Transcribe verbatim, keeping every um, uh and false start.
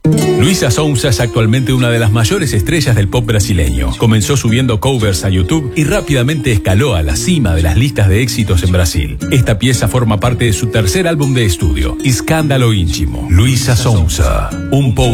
Luísa Sonza es actualmente una de las mayores estrellas del pop brasileño. Comenzó subiendo covers a YouTube y rápidamente escaló a la cima de las listas de éxitos en Brasil. Esta pieza forma parte de su tercer álbum de estudio, Escándalo Íntimo. Luísa Sonza, un power